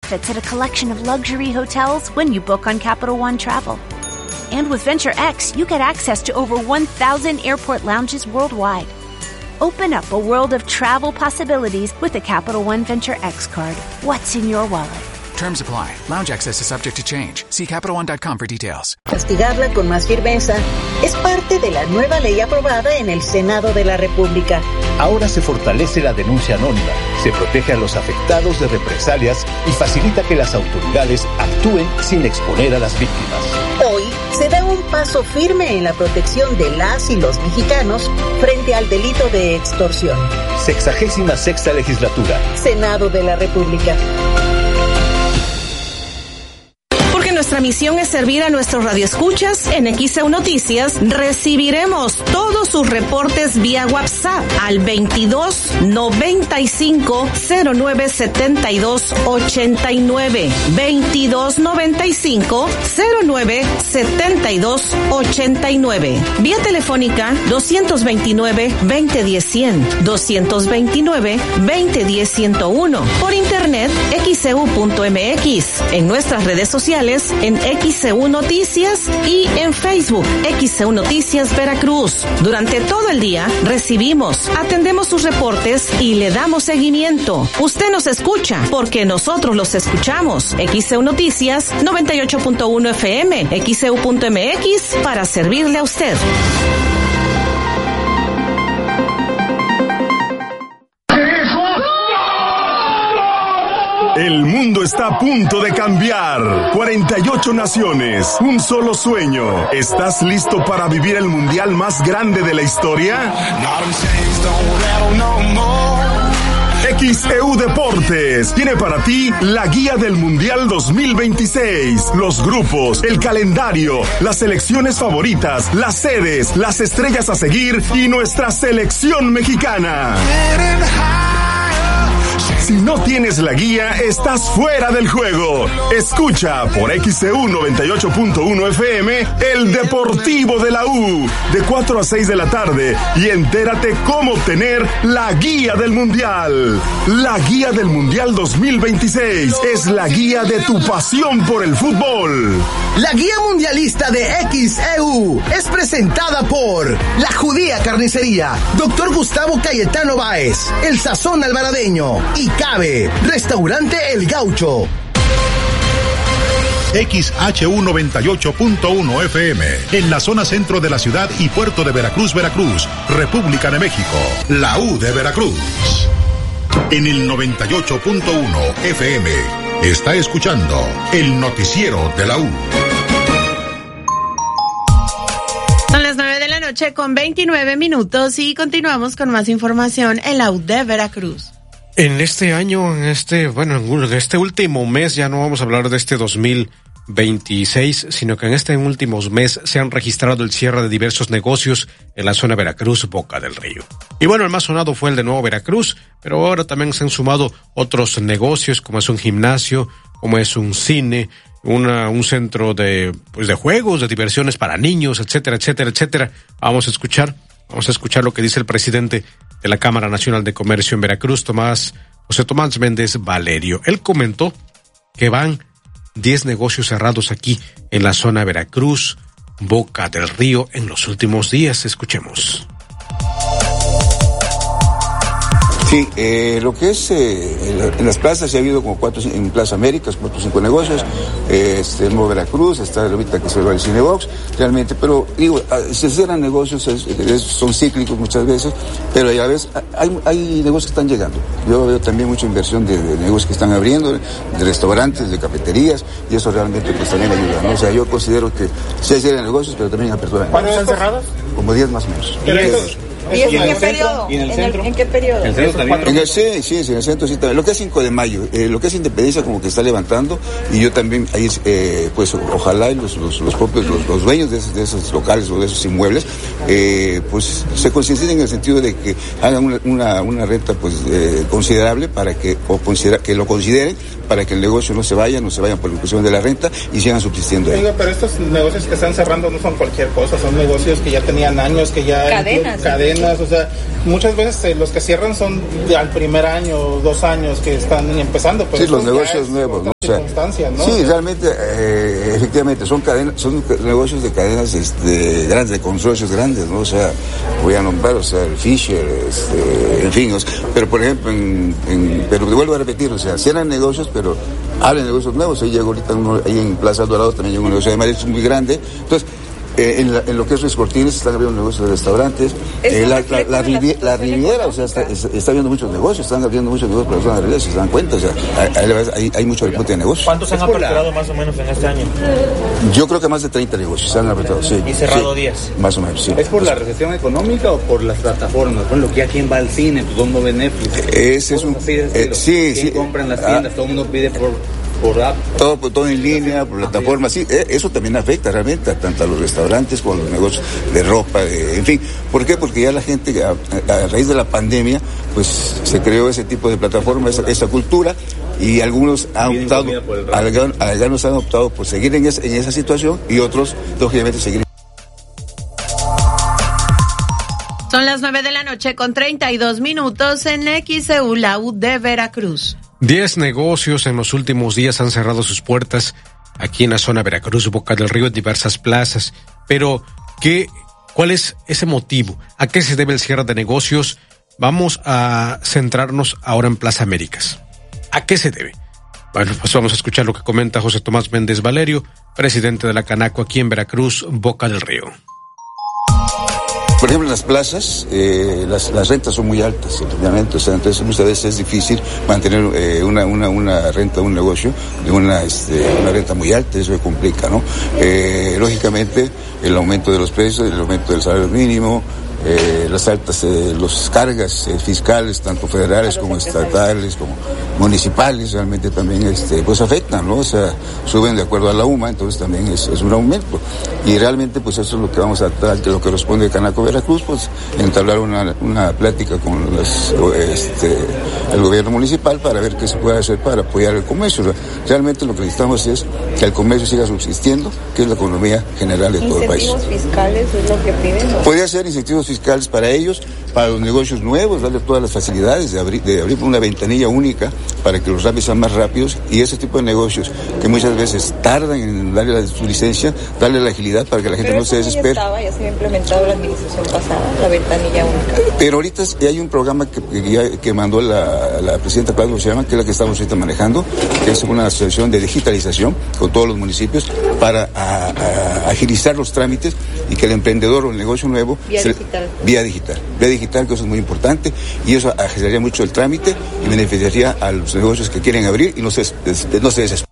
Fits at a collection of luxury hotels when you book on Capital One Travel. And with Venture X, you get access to over 1,000 airport lounges worldwide. Open up a world of travel possibilities with a Capital One Venture X card. What's in your wallet? Terms apply. Lounge access is subject to change. See CapitalOne.com for details. Castigarla con más firmeza es parte de la nueva ley aprobada en el Senado de la República. Ahora se fortalece la denuncia anónima, se protege a los afectados de represalias y facilita que las autoridades actúen sin exponer a las víctimas. Hoy se da un paso firme en la protección de las y los mexicanos frente al delito de extorsión. 66ª legislatura. Senado de la República. Nuestra misión es servir a nuestros radioescuchas. En XEU Noticias recibiremos todos sus reportes vía WhatsApp al 22 95 09 72 89 22 95 09 72 89, vía telefónica 229 2010 100 229 2010 101, por internet xeu.mx, en nuestras redes sociales en XEU Noticias y en Facebook XEU Noticias Veracruz. Durante todo el día recibimos, atendemos sus reportes y le damos seguimiento. Usted nos escucha porque nosotros los escuchamos. XEU Noticias 98.1 FM, XEU.mx, para servirle a usted. El mundo está a punto de cambiar. 48 naciones, un solo sueño. ¿Estás listo para vivir el mundial más grande de la historia? XEU Deportes tiene para ti la guía del Mundial 2026, los grupos, el calendario, las selecciones favoritas, las sedes, las estrellas a seguir y nuestra selección mexicana. Si no tienes la guía, estás fuera del juego. Escucha por XEU 98.1 FM el Deportivo de la U de 4 a 6 de la tarde y entérate cómo obtener la guía del Mundial. La guía del Mundial 2026 es la guía de tu pasión por el fútbol. La guía mundialista de XEU es presentada por La Judía Carnicería, Dr. Gustavo Cayetano Báez, El Sazón Alvaradeño y Cabe, Restaurante El Gaucho. XHU 98.1 FM, en la zona centro de la ciudad y puerto de Veracruz, Veracruz, República de México, la U de Veracruz. En el 98.1 FM, está escuchando el noticiero de la U. Son las 9 de la noche con 29 minutos y continuamos con más información en la U de Veracruz. En este año, en este último mes, ya no vamos a hablar de este 2026, sino que en este último mes se han registrado el cierre de diversos negocios en la zona Veracruz, Boca del Río. Y bueno, el más sonado fue el de Nuevo Veracruz, pero ahora también se han sumado otros negocios, como es un gimnasio, como es un cine, un centro de juegos, de diversiones para niños, etcétera, etcétera, etcétera. Vamos a escuchar lo que dice el presidente de la Cámara Nacional de Comercio en Veracruz, José Tomás Méndez Valerio. Él comentó que van 10 negocios cerrados aquí en la zona Veracruz, Boca del Río, en los últimos días. Escuchemos. Sí, lo que es en las plazas ya ha habido como 4, en Plaza Américas, 4 o 5 negocios, en Nuevo Veracruz, está ahorita que se va el Cinebox, realmente, pero digo, se cierran negocios, son cíclicos muchas veces, pero a la vez hay negocios que están llegando. Yo veo también mucha inversión de negocios que están abriendo, de restaurantes, de cafeterías, y eso realmente pues también ayuda, ¿no? O sea, yo considero que sí hay cierran negocios, pero también hay apertura. ¿Cuándo están cerrados? Como 10 más o menos. ¿Y en qué periodo? ¿Y en el centro? ¿En qué periodo? ¿El centro también? En el centro sí también. Lo que es 5 de mayo, lo que es Independencia como que está levantando, y yo también ahí, pues ojalá y los propios, los dueños de esos locales o de esos inmuebles, pues se conciencien en el sentido de que hagan una renta pues considerable para que lo consideren, para que el negocio no se vayan por la inclusión de la renta y sigan subsistiendo ahí. Pero estos negocios que están cerrando no son cualquier cosa, son negocios que ya tenían años, que ya... Cadenas. cadenas, o sea, muchas veces los que cierran son al primer año, 2 años que están empezando. Pues sí, los negocios nuevos, ¿no? O sea, ¿no? Sí, realmente, efectivamente, son negocios de cadenas grandes, de consorcios grandes, ¿no? O sea, voy a nombrar, o sea, el Fisher, en fin, o sea, pero por ejemplo, pero te vuelvo a repetir, o sea, cierran negocios, pero hablan de negocios nuevos. Ahí llegó ahorita uno, ahí en Plaza Dorado también llegó un negocio de mariscos muy grande. Entonces, en lo que es Ruiz Cortines están abriendo negocios de restaurantes. La Riviera, o sea, está abriendo muchos negocios, están abriendo muchos negocios para la zona de Riviera, si se dan cuenta, o sea, hay mucho reporte de negocios. ¿Cuántos han aperturado más o menos en este año? Yo creo que más de 30 negocios se han aperturado, sí. ¿Y cerrado 10? Más o menos, sí. ¿Es por la recesión económica o por las plataformas? Por lo que aquí va al cine, todo el mundo ve Netflix. Ese es un... sí. Compran las tiendas, todo el mundo pide por app. Todo en línea, por plataforma, sí, eso también afecta realmente tanto a los restaurantes como a los negocios de ropa, en fin. ¿Por qué? Porque ya la gente, a raíz de la pandemia, pues se creó ese tipo de plataforma, esa cultura, y algunos han optado por seguir en esa situación y otros, lógicamente, seguir. Son las 9:32 en XEU, la U de Veracruz. 10 negocios en los últimos días han cerrado sus puertas aquí en la zona Veracruz, Boca del Río, en diversas plazas. Pero, ¿cuál es ese motivo? ¿A qué se debe el cierre de negocios? Vamos a centrarnos ahora en Plaza Américas. ¿A qué se debe? Bueno, pues vamos a escuchar lo que comenta José Tomás Méndez Valerio, presidente de la Canaco aquí en Veracruz, Boca del Río. Por ejemplo, en las plazas, las rentas son muy altas, obviamente, o sea, entonces muchas veces es difícil mantener una renta, un negocio de una renta muy alta, eso se complica, ¿no? Lógicamente, el aumento de los precios, el aumento del salario mínimo, las altas los cargas fiscales, tanto federales como estatales, como municipales, realmente también pues afectan, ¿no? O sea, suben de acuerdo a la UMA, entonces también es un aumento. Y realmente pues eso es lo que vamos a tratar, que lo que responde Canaco Veracruz, pues entablar una plática con el gobierno municipal para ver qué se puede hacer para apoyar el comercio. O sea, realmente lo que necesitamos es que el comercio siga subsistiendo, que es la economía general de todo el país. ¿Incentivos fiscales es lo que piden? Podría ser incentivos fiscales para ellos, para los negocios nuevos, darle todas las facilidades de abrir una ventanilla única para que los trámites sean más rápidos, y ese tipo de negocios que muchas veces tardan en darle su licencia, darle la agilidad para que la gente no se desespere. Ya se había implementado la administración pasada, la ventanilla única. Pero ahorita hay un programa que mandó la presidenta Claudia Sheinbaum, que es la que estamos ahorita manejando, que es una asociación de digitalización con todos los municipios para agilizar los trámites y que el emprendedor o el negocio nuevo vía digital, que eso es muy importante, y eso agilizaría mucho el trámite y beneficiaría a los negocios que quieren abrir y no se desesperen.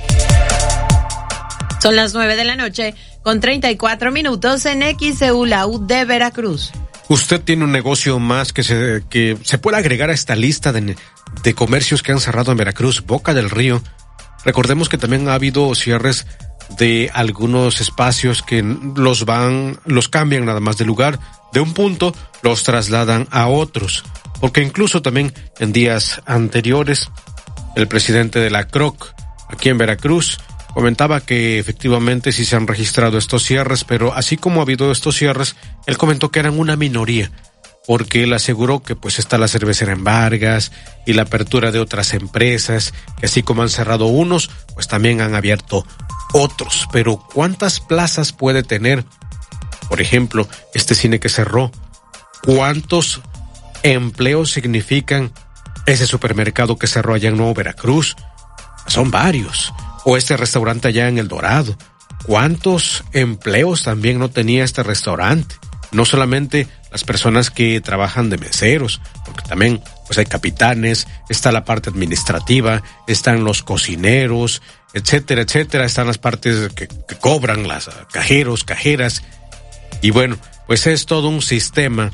Son las 9:34 en XEU, la U de Veracruz. ¿Usted tiene un negocio más que se pueda agregar a esta lista de comercios que han cerrado en Veracruz, Boca del Río? Recordemos que también ha habido cierres de algunos espacios que los cambian nada más de lugar, de un punto los trasladan a otros, porque incluso también en días anteriores el presidente de la CROC aquí en Veracruz comentaba que efectivamente sí se han registrado estos cierres, pero así como ha habido estos cierres, él comentó que eran una minoría, porque él aseguró que pues está la cervecera en Vargas y la apertura de otras empresas, que así como han cerrado unos, pues también han abierto otros. Pero ¿cuántas plazas puede tener, por ejemplo, este cine que cerró? ¿Cuántos empleos significan ese supermercado que cerró allá en Nuevo Veracruz? Son varios. O este restaurante allá en El Dorado. ¿Cuántos empleos también no tenía este restaurante? No solamente las personas que trabajan de meseros, porque también pues hay capitanes, está la parte administrativa, están los cocineros, etcétera, etcétera, están las partes que cobran, las cajeros, cajeras, y bueno, pues es todo un sistema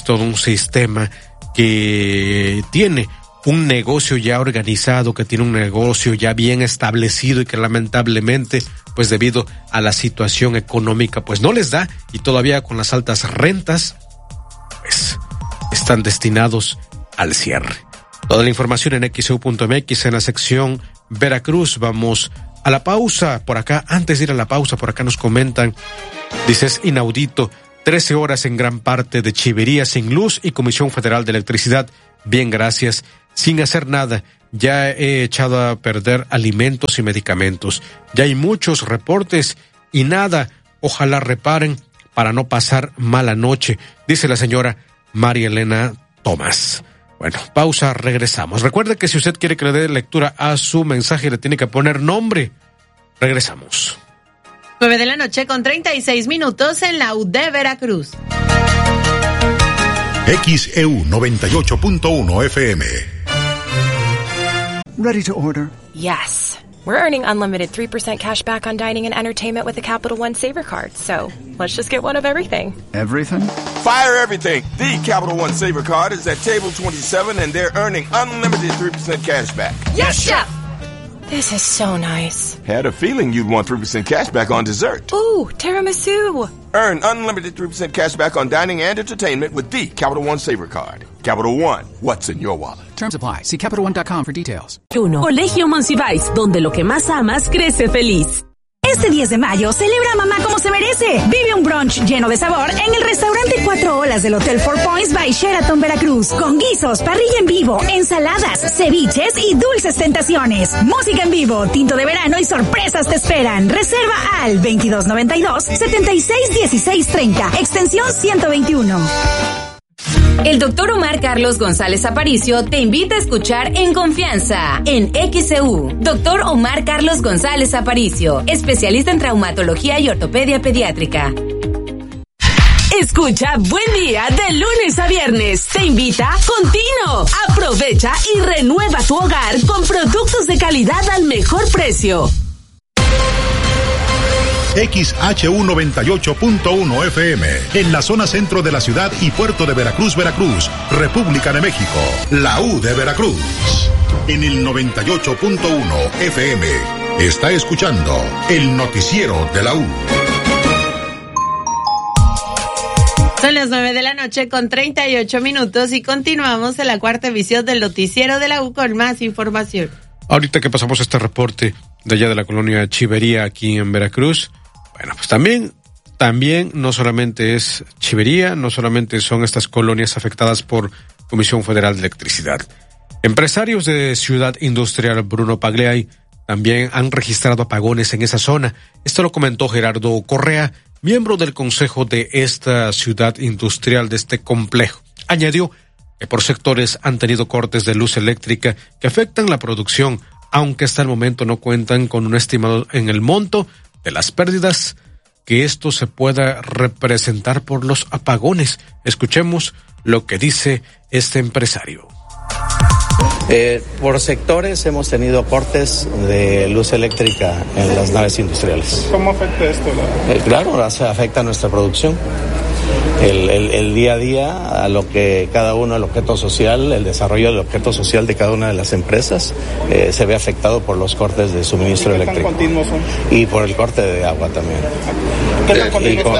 que tiene un negocio ya organizado, que tiene un negocio ya bien establecido y que lamentablemente, pues debido a la situación económica, pues no les da, y todavía con las altas rentas, pues están destinados al cierre. Toda la información en xeu.mx en la sección Veracruz. Vamos a la pausa por acá. Antes de ir a la pausa, por acá nos comentan, dice, es inaudito 13 horas en gran parte de Chivería sin luz y Comisión Federal de Electricidad. Bien, gracias. Sin hacer nada. Ya he echado a perder alimentos y medicamentos. Ya hay muchos reportes y nada. Ojalá reparen para no pasar mala noche, dice la señora María Elena Tomás. Bueno, pausa, regresamos. Recuerde que si usted quiere que le dé lectura a su mensaje, le tiene que poner nombre. Regresamos. 9:00 con 36 minutos en la U de Veracruz. XEU 98.1 FM. Ready to order? Yes. We're earning unlimited 3% cash back on dining and entertainment with the Capital One Saver Card. So let's just get one of everything. Everything? Fire everything. The Capital One Saver Card is at table 27 and they're earning unlimited 3% cash back. Yes, Chef! This is so nice. Had a feeling you'd want 3% cash back on dessert. Ooh, tiramisu. Earn unlimited 3% cash back on dining and entertainment with the Capital One Saver Card. Capital One, what's in your wallet? Terms apply. See CapitalOne.com for details. Colegio Monsiváis, donde lo que más amas crece feliz. Este 10 de mayo, celebra a mamá como se merece. Vive un brunch lleno de sabor en el restaurante 4 Olas del Hotel Four Points by Sheraton Veracruz. Con guisos, parrilla en vivo, ensaladas, ceviches y dulces tentaciones. Música en vivo, tinto de verano y sorpresas te esperan. Reserva al 2292-761630, extensión 121. El doctor Omar Carlos González Aparicio te invita a escuchar En Confianza, en XEU. Doctor Omar Carlos González Aparicio, especialista en traumatología y ortopedia pediátrica. Escucha Buen Día de lunes a viernes. Te invita Contino. Aprovecha y renueva tu hogar con productos de calidad al mejor precio. XHU 98.1 FM, en la zona centro de la ciudad y puerto de Veracruz, Veracruz, República de México, la U de Veracruz. En el 98.1 FM, está escuchando el noticiero de la U. Son las 9:00 con 38 minutos y continuamos en la cuarta emisión del noticiero de la U con más información. Ahorita que pasamos este reporte de allá de la colonia Chivería aquí en Veracruz, bueno, pues también no solamente es Chivería, no solamente son estas colonias afectadas por Comisión Federal de Electricidad. Empresarios de Ciudad Industrial Bruno Pagliai también han registrado apagones en esa zona. Esto lo comentó Gerardo Correa, miembro del consejo de esta ciudad industrial, de este complejo. Añadió que por sectores han tenido cortes de luz eléctrica que afectan la producción, aunque hasta el momento no cuentan con un estimado en el monto de las pérdidas que esto se pueda representar por los apagones. Escuchemos lo que dice este empresario. Por sectores hemos tenido cortes de luz eléctrica en las naves industriales. ¿Cómo afecta esto? Claro, afecta a nuestra producción. El día a día, a lo que cada uno, el objeto social, el desarrollo del objeto social de cada una de las empresas se ve afectado por los cortes de suministro eléctrico. ¿Qué tan continuos son? Y por el corte de agua también. ¿Qué tan continuos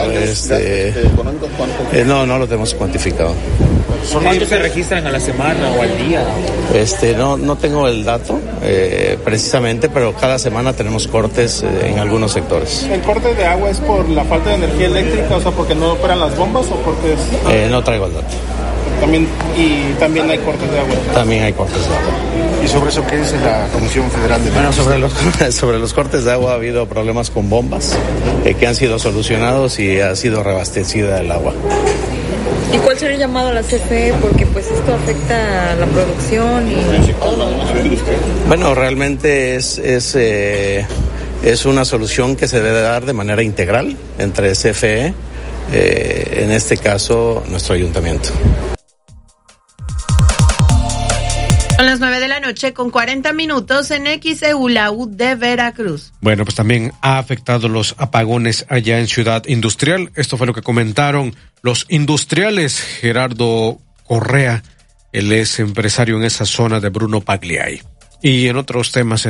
son? No lo tenemos cuantificado. ¿Cuántos se registran a la semana o al día? No tengo el dato precisamente, pero cada semana tenemos cortes en algunos sectores. ¿El corte de agua es por la falta de energía eléctrica, o sea, porque no operan las bombas o porque es...? No traigo el dato. También hay cortes de agua. También hay cortes de agua. ¿Y sobre eso qué dice la Comisión Federal de Electricidad? Bueno, sobre los cortes de agua ha habido problemas con bombas que han sido solucionados y ha sido reabastecida el agua. ¿Y cuál sería el llamado a la CFE? Porque pues esto afecta a la producción y todo. Bueno, realmente es una solución que se debe dar de manera integral entre CFE, en este caso nuestro ayuntamiento. Son las 9:00 con 40 minutos en XEU, la U de Veracruz. Bueno, pues también ha afectado los apagones allá en Ciudad Industrial. Esto fue lo que comentaron los industriales. Gerardo Correa, él es empresario en esa zona de Bruno Pagliai. Y en otros temas,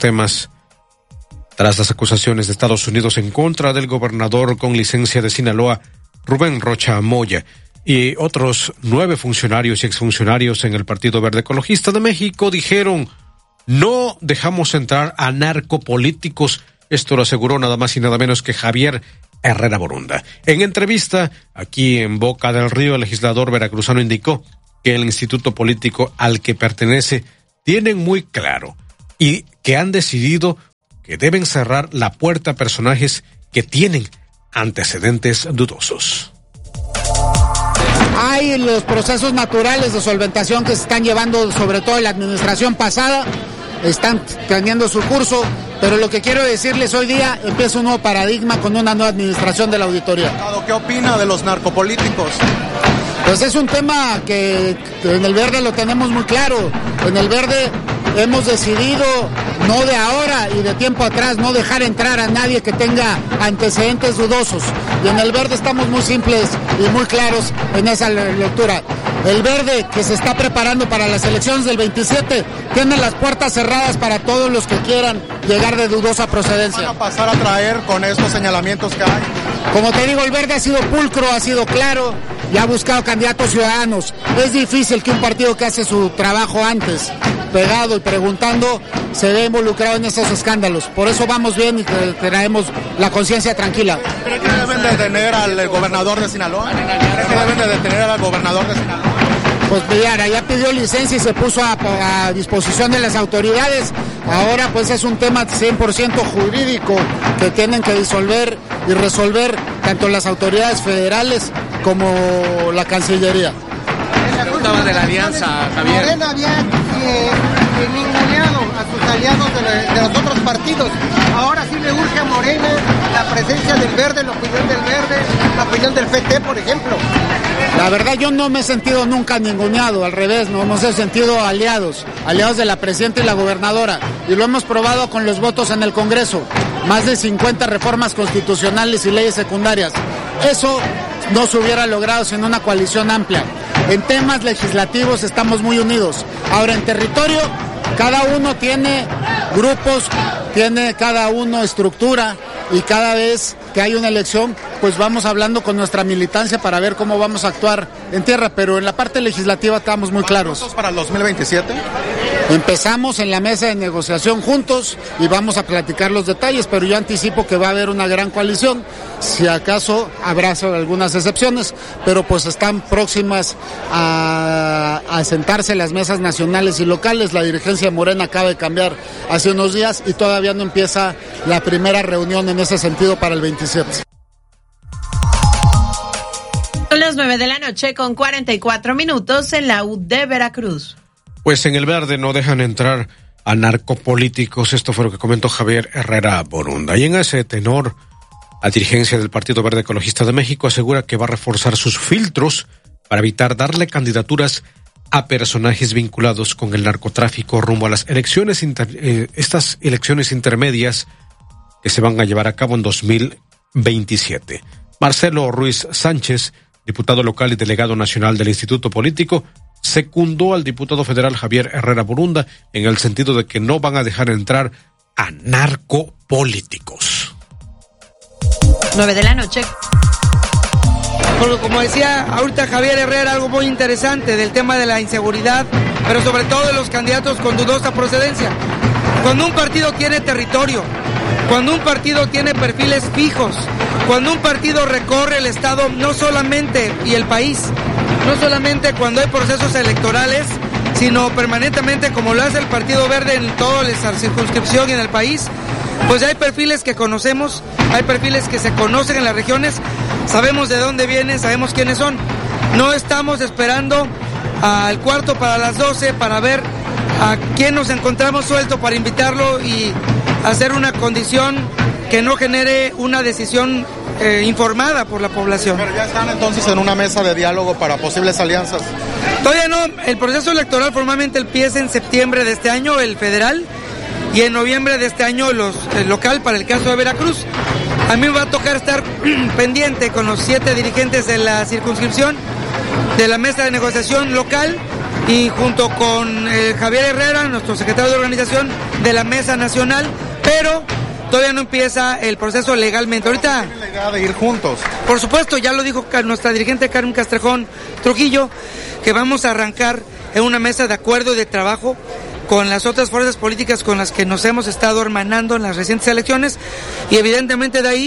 tras las acusaciones de Estados Unidos en contra del gobernador con licencia de Sinaloa, Rubén Rocha Moya, y otros 9 funcionarios y exfuncionarios en el Partido Verde Ecologista de México dijeron: no dejamos entrar a narcopolíticos. Esto lo aseguró nada más y nada menos que Javier Herrera Borunda. En entrevista aquí en Boca del Río, el legislador veracruzano indicó que el instituto político al que pertenece tienen muy claro y que han decidido que deben cerrar la puerta a personajes que tienen antecedentes dudosos. Hay los procesos naturales de solventación que se están llevando, sobre todo en la administración pasada, están teniendo su curso, pero lo que quiero decirles hoy día, empieza un nuevo paradigma con una nueva administración de la auditoría. ¿Qué opina de los narcopolíticos? Pues es un tema que en el Verde lo tenemos muy claro. En el Verde hemos decidido, no de ahora y de tiempo atrás, no dejar entrar a nadie que tenga antecedentes dudosos. Y en el Verde estamos muy simples y muy claros en esa lectura. El Verde, que se está preparando para las elecciones del 27, tiene las puertas cerradas para todos los que quieran llegar de dudosa procedencia. ¿Van a pasar a traer con estos señalamientos que hay? Como te digo, el Verde ha sido pulcro, ha sido claro y ha buscado candidatos ciudadanos. Es difícil que un partido que hace su trabajo antes, pegado y preguntando, se ve involucrado en esos escándalos. Por eso vamos bien y traemos la conciencia tranquila. ¿Cree que deben detener al gobernador de Sinaloa? ¿Cree que deben detener al gobernador de Sinaloa? Pues mira, ya pidió licencia y se puso a disposición de las autoridades. Ahora pues es un tema 100% jurídico que tienen que disolver y resolver tanto las autoridades federales como la Cancillería. Preguntaba de la alianza, Javier. Morena había ninguneado a sus aliados de los otros partidos. Ahora sí le urge a Morena la presencia del Verde, la opinión del Verde, la opinión del PT, por ejemplo. La verdad, yo no me he sentido nunca ninguneado, al revés, no nos he sentido aliados de la presidenta y la gobernadora, y lo hemos probado con los votos en el Congreso, más de 50 reformas constitucionales y leyes secundarias. Eso no se hubiera logrado sin una coalición amplia. En temas legislativos estamos muy unidos. Ahora, en territorio, cada uno tiene grupos, tiene cada uno estructura, y cada vez que hay una elección, pues vamos hablando con nuestra militancia para ver cómo vamos a actuar en tierra, pero en la parte legislativa estamos muy claros. ¿Listos para el 2027? Empezamos en la mesa de negociación juntos y vamos a platicar los detalles, pero yo anticipo que va a haber una gran coalición, si acaso habrá algunas excepciones, pero pues están próximas a sentarse las mesas nacionales y locales. La dirigencia de Morena acaba de cambiar hace unos días y todavía no empieza la primera reunión en ese sentido para el 27. Son las 9:00 con 44 minutos en la U de Veracruz. Pues en el Verde no dejan entrar a narcopolíticos, esto fue lo que comentó Javier Herrera Borunda. Y en ese tenor, la dirigencia del Partido Verde Ecologista de México asegura que va a reforzar sus filtros para evitar darle candidaturas a personajes vinculados con el narcotráfico rumbo a las elecciones estas elecciones intermedias que se van a llevar a cabo en 2027. Marcelo Ruiz Sánchez, diputado local y delegado nacional del Instituto Político, secundó al diputado federal Javier Herrera Borunda en el sentido de que no van a dejar entrar a narcopolíticos. 9:00. Bueno, como decía ahorita Javier Herrera, algo muy interesante del tema de la inseguridad, pero sobre todo de los candidatos con dudosa procedencia. Cuando un partido tiene territorio, cuando un partido tiene perfiles fijos, cuando un partido recorre el Estado, no solamente, y el país, no solamente cuando hay procesos electorales, sino permanentemente como lo hace el Partido Verde en toda la circunscripción y en el país, pues hay perfiles que conocemos, hay perfiles que se conocen en las regiones, sabemos de dónde vienen, sabemos quiénes son. No estamos esperando al cuarto para las 12 para ver a quién nos encontramos suelto para invitarlo y hacer una condición que no genere una decisión informada por la población. Pero ya están entonces en una mesa de diálogo para posibles alianzas. Todavía no, el proceso electoral formalmente empieza en septiembre de este año, el federal, y en noviembre de este año el local para el caso de Veracruz. A mí me va a tocar estar pendiente con los 7 dirigentes de la circunscripción, de la mesa de negociación local, y junto con Javier Herrera, nuestro secretario de organización de la mesa nacional, pero todavía no empieza el proceso legalmente. Ahorita ¿tienen la idea de ir juntos? Por supuesto, ya lo dijo nuestra dirigente Carmen Castrejón Trujillo, que vamos a arrancar en una mesa de acuerdo y de trabajo con las otras fuerzas políticas con las que nos hemos estado hermanando en las recientes elecciones, y evidentemente de ahí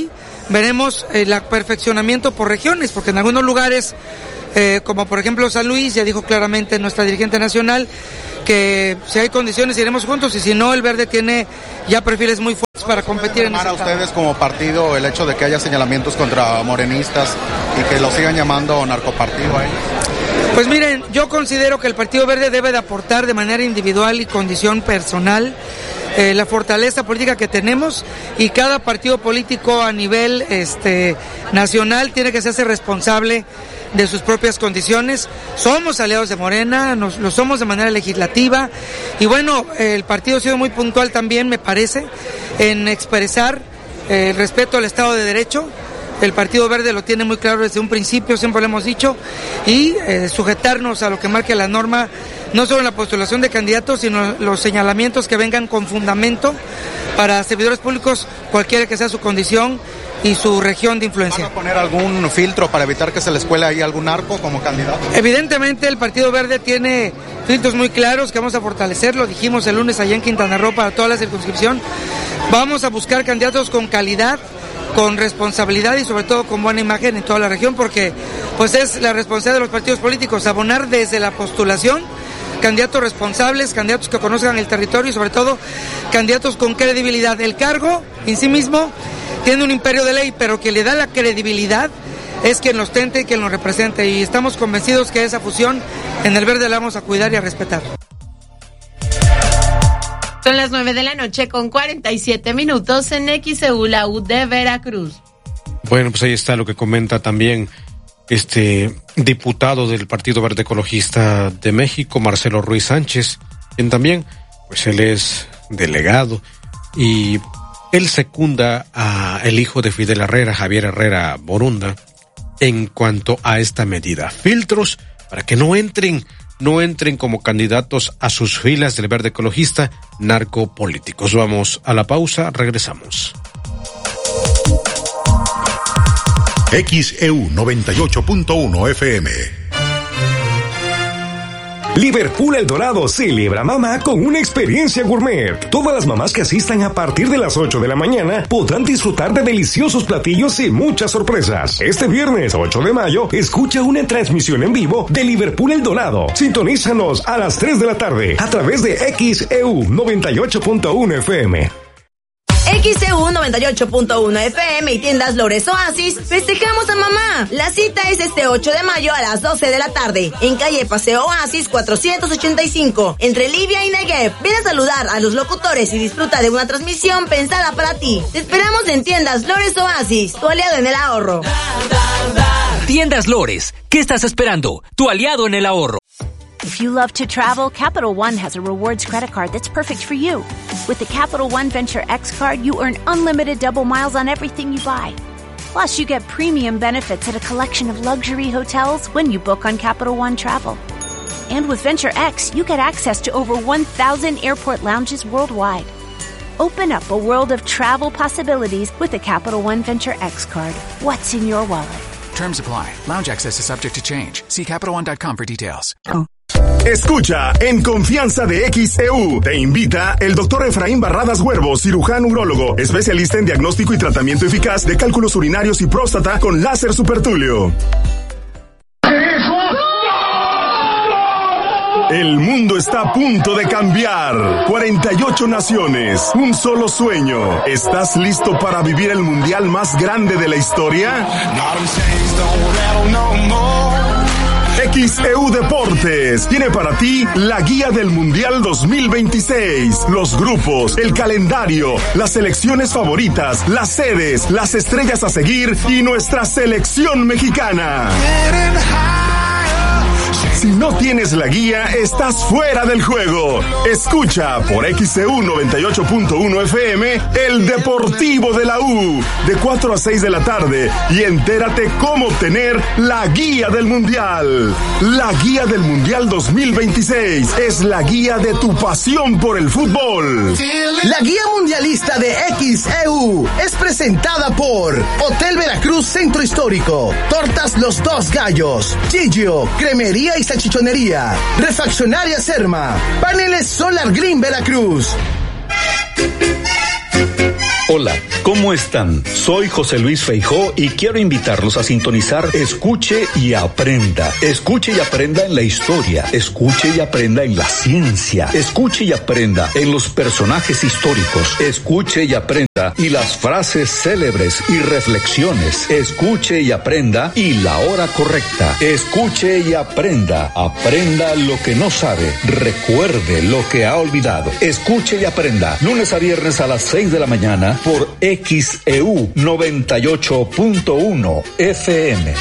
veremos el perfeccionamiento por regiones, porque en algunos lugares, como por ejemplo San Luis, ya dijo claramente nuestra dirigente nacional que si hay condiciones iremos juntos, y si no, el Verde tiene ya perfiles muy fuertes para competir en ese. ¿A ustedes como partido el hecho de que haya señalamientos contra morenistas y que lo sigan llamando narcopartido a ellos? Pues miren, yo considero que el Partido Verde debe de aportar de manera individual y condición personal la fortaleza política que tenemos, y cada partido político a nivel nacional tiene que hacerse responsable de sus propias condiciones. Somos aliados de Morena, lo somos de manera legislativa, y bueno, el partido ha sido muy puntual también, me parece, en expresar el respeto al Estado de Derecho. El Partido Verde lo tiene muy claro desde un principio, siempre lo hemos dicho, y sujetarnos a lo que marque la norma, no solo en la postulación de candidatos, sino los señalamientos que vengan con fundamento para servidores públicos, cualquiera que sea su condición y su región de influencia. ¿Van a poner algún filtro para evitar que se les cuele ahí algún narco como candidato? Evidentemente el Partido Verde tiene filtros muy claros que vamos a fortalecer, lo dijimos el lunes allá en Quintana Roo para toda la circunscripción. Vamos a buscar candidatos con calidad, con responsabilidad y sobre todo con buena imagen en toda la región, porque pues es la responsabilidad de los partidos políticos abonar desde la postulación candidatos responsables, candidatos que conozcan el territorio y sobre todo candidatos con credibilidad. El cargo en sí mismo tiene un imperio de ley, pero quien le da la credibilidad es quien los tente y quien los represente, y estamos convencidos que esa fusión en el Verde la vamos a cuidar y a respetar. Son las 9:00 con 47 minutos en XEU, la U de Veracruz. Bueno, pues ahí está lo que comenta también diputado del Partido Verde Ecologista de México, Marcelo Ruiz Sánchez, quien también, pues él es delegado, y él secunda a el hijo de Fidel Herrera, Javier Herrera Borunda, en cuanto a esta medida. Filtros para que no entren como candidatos a sus filas del Verde Ecologista narcopolíticos. Vamos a la pausa, regresamos. XEU 98.1 FM. Liverpool El Dorado celebra mamá con una experiencia gourmet. Todas las mamás que asistan a partir de las 8 de la mañana podrán disfrutar de deliciosos platillos y muchas sorpresas. Este viernes 8 de mayo, escucha una transmisión en vivo de Liverpool El Dorado. Sintonízanos a las 3 de la tarde a través de XEU 98.1 FM. XEU 98.1 FM y tiendas Lores Oasis, festejamos a mamá. La cita es este 8 de mayo a las 12 de la tarde, en calle Paseo Oasis 485, entre Libia y Negev. Ven a saludar a los locutores y disfruta de una transmisión pensada para ti. Te esperamos en tiendas Lores Oasis, tu aliado en el ahorro. Tiendas Lores, ¿qué estás esperando? Tu aliado en el ahorro. If you love to travel, Capital One has a rewards credit card that's perfect for you. With the Capital One Venture X card, you earn unlimited double miles on everything you buy. Plus, you get premium benefits at a collection of luxury hotels when you book on Capital One Travel. And with Venture X, you get access to over 1,000 airport lounges worldwide. Open up a world of travel possibilities with the Capital One Venture X card. What's in your wallet? Terms apply. Lounge access is subject to change. See CapitalOne.com for details. Escucha en Confianza de XEU. Te invita el doctor Efraín Barradas Huervo, cirujano urólogo, especialista en diagnóstico y tratamiento eficaz de cálculos urinarios y próstata con láser supertulio. El mundo está a punto de cambiar. 48 naciones, un solo sueño. ¿Estás listo para vivir el mundial más grande de la historia? XEU Deportes tiene para ti la guía del Mundial 2026, los grupos, el calendario, las selecciones favoritas, las sedes, las estrellas a seguir y nuestra selección mexicana. Si no tienes la guía, estás fuera del juego. Escucha por XEU 98.1 FM el Deportivo de la U de 4 a 6 de la tarde y entérate cómo obtener la guía del Mundial. La guía del Mundial 2026 es la guía de tu pasión por el fútbol. La guía mundialista de XEU es presentada por Hotel Veracruz Centro Histórico, Tortas Los Dos Gallos, Gigio, Cremería y Salchichonería, Refaccionaria Serma, Paneles Solar Green Veracruz. Hola, ¿cómo están? Soy José Luis Feijó y quiero invitarlos a sintonizar Escuche y Aprenda. Escuche y aprenda en la historia, escuche y aprenda en la ciencia, escuche y aprenda en los personajes históricos, escuche y aprenda y las frases célebres y reflexiones, escuche y aprenda y la hora correcta, escuche y aprenda, aprenda lo que no sabe, recuerde lo que ha olvidado, escuche y aprenda, lunes a viernes a las 6 de la mañana por XEU 98.1 FM.